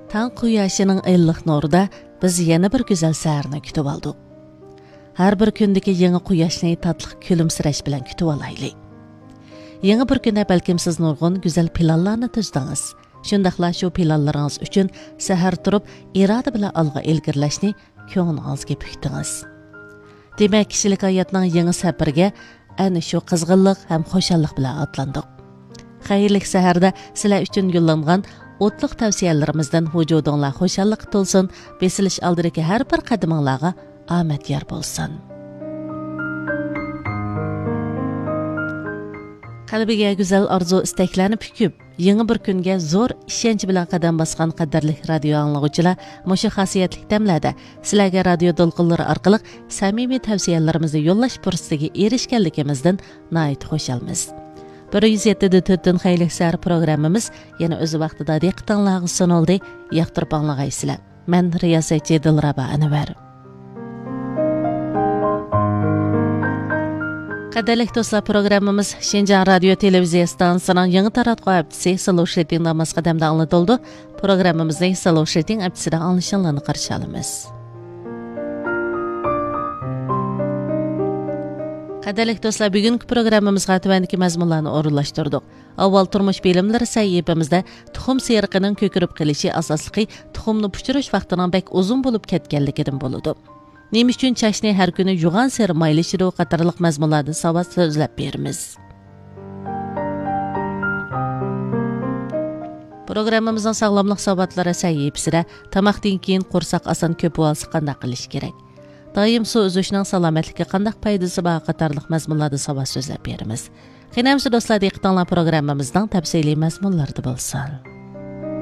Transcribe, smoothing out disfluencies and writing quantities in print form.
Tan quyoşining illiq nurida biz yana bir go'zal saharni kutib oldik. Har bir kundagi yangi quyoshni tatliq kulimsirash bilan kutib olaylik. Yangi bir kunda balkim siz nurg'un go'zal planlarni tuzdingiz. Shundaqla shu planlaringiz uchun sahar turib iroda bilan olg'a ilgirlashni ko'nglingizga pukdingiz. Demak, kishilik hayotning yangi safariga ana shu qizg'inlik ham xushallik bilan otlandik. Xayrli saharda sizlar uchun yo'llangan o'tliq tavsiyalarimizdan vujudinglar xushallik to'lsin, besilish oldidagi har bir qadaminglarga omad yor bo'lsin. Qalbiga go'zal orzu istaklarni pukib, yangi bir kunga zo'r ishonch bilan qadam bosgan qadrli radio anglovchilar, mushu xosiyatli damlarda sizlarga radio to'lqinlari orqali samimiy tavsiyalarimizni yo'llash fursatiga erishganligimizdan nihoyat xushalmiz. 107.4 xayrli sahar programmamiz yana o'z vaqtida diqqatingizga sunildi. Yoqtirib anglag'aysizlar. Men riyosatchi Dilraba Anvar. Qadrli do'stlar, programmamiz Şinjan radio televiziya stansiyasining yangi taratquv haftasi Saloshleting namoz qadamda anglatildi. Programmamizni Saloshleting haftasida anglashinlarni qarshi olamiz. Qadrli do'stlar, bugungi programmamizga tuvandagi mazmunlarni o'rinlashtirdik. Avval turmush bilimlari sahifamizda tuxum seriqining ko'kirib qilishi asosligi tuxumni puchirish vaqtining bek uzun bo'lib ketganligidan bo'ladi. Nima uchun chashni har kuni yug'an seri maylashidi qatorliq mazmunlarni savod so'zlab beramiz. Programmamizning sog'lomlik savotlari sahifasida tamoqdan keyin qo'rsoq oson ko'p bo'lsa qanday qilish kerak? Doim suv uzishning salomatlikka qanday foydasi bor qatorliq mazmunlarni savod so'zlab beramiz. Qanamsiz do'stlar, diqqatinglar programmamizning tafsiliy mazmunlarida bo'lsin.